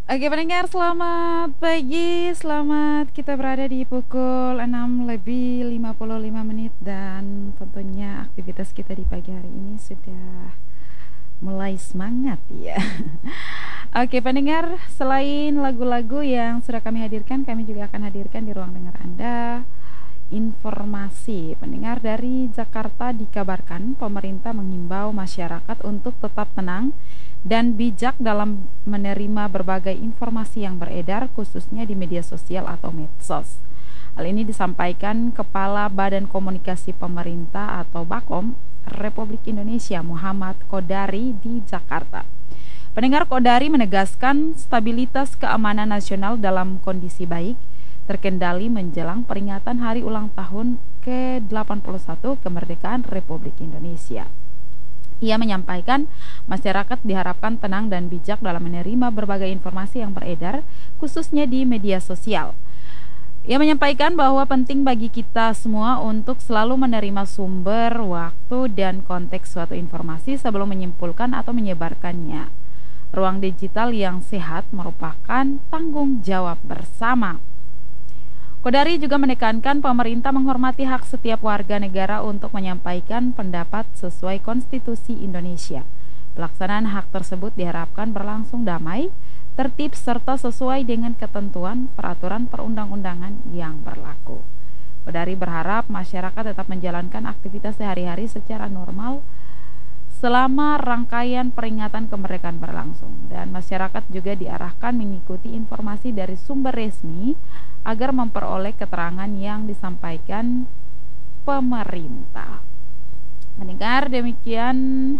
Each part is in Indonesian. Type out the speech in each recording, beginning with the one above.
Oke pendengar, selamat pagi, selamat kita berada di pukul 6 lebih 55 menit dan tentunya aktivitas kita di pagi hari ini sudah mulai semangat ya. Oke pendengar, selain lagu-lagu yang sudah kami hadirkan, kami juga akan hadirkan di ruang dengar Anda informasi. Pendengar, dari Jakarta dikabarkan pemerintah menghimbau masyarakat untuk tetap tenang dan bijak dalam menerima berbagai informasi yang beredar khususnya di media sosial atau medsos. Hal ini disampaikan Kepala Badan Komunikasi Pemerintah atau Bakom Republik Indonesia Muhammad Kodari di Jakarta. Pendengar, Kodari menegaskan stabilitas keamanan nasional dalam kondisi baik terkendali menjelang peringatan hari ulang tahun ke-81 kemerdekaan Republik Indonesia. Ia menyampaikan masyarakat diharapkan tenang dan bijak dalam menerima berbagai informasi yang beredar, khususnya di media sosial. Ia menyampaikan bahwa penting bagi kita semua untuk selalu menerima sumber, waktu, dan konteks suatu informasi sebelum menyimpulkan atau menyebarkannya. Ruang digital yang sehat merupakan tanggung jawab bersama. Kodari juga menekankan pemerintah menghormati hak setiap warga negara untuk menyampaikan pendapat sesuai konstitusi Indonesia. Pelaksanaan hak tersebut diharapkan berlangsung damai, tertib, serta sesuai dengan ketentuan peraturan perundang-undangan yang berlaku. Kodari berharap masyarakat tetap menjalankan aktivitas sehari-hari secara normal selama rangkaian peringatan kemerdekaan berlangsung, dan masyarakat juga diarahkan mengikuti informasi dari sumber resmi agar memperoleh keterangan yang disampaikan pemerintah. Mendengar demikian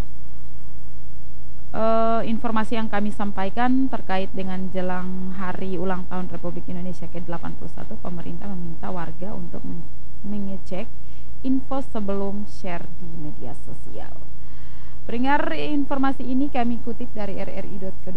informasi yang kami sampaikan terkait dengan jelang hari ulang tahun Republik Indonesia ke-81, pemerintah meminta warga untuk mengecek info sebelum share di media sosial. Pendengar, informasi ini kami kutip dari rri.co.id